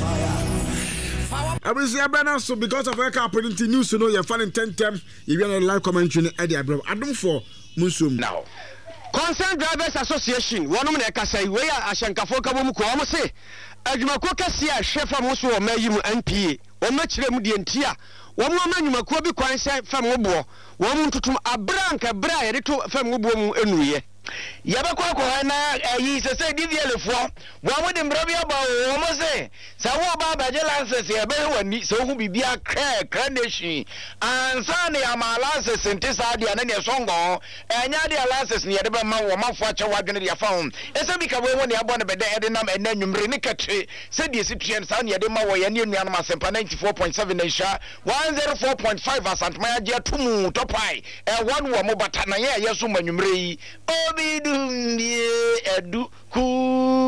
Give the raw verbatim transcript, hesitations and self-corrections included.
Abisi abena so because of Eka printing news no you fan ten tem you will live commentary e dey abro adom for Munsum now Concerned Drivers Association one na ka say we ahyankafo ka bom ko o se adwumako kase a hwefa mo so o mayi mu N P A o ma kire mu de ntia wo mo ma adwumako bi kwan se fam wo bo wo mo ntutum abranka bra ye de to fam wo bo mu enuye yabakwa ko na ayi se se divielefo wo mo de mbra bia ba wo mo se sa wo ba ba je lances ye be wani se hu bibia kra kra nation ansa ne ama lances nte sa dia na ne songo enya dia lances ne ye de be ma wo mafo ache wadwene dia fa hom ese bi ka wo wo ne abo ne be de de nam ena nwumre ne katre se die situen sa ne ye de ma wo ye ne nua na Asempa ninety-four point seven na sha one oh four point five asantuma ya je tumu topai e one wo mo bata na ye ye so ma nwumre yi Bidum ye edu ku